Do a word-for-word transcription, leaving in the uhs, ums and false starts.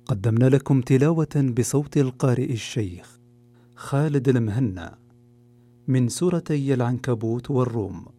قدمنا لكم تلاوة بصوت القارئ الشيخ خالد المهنا من سورتي العنكبوت والروم.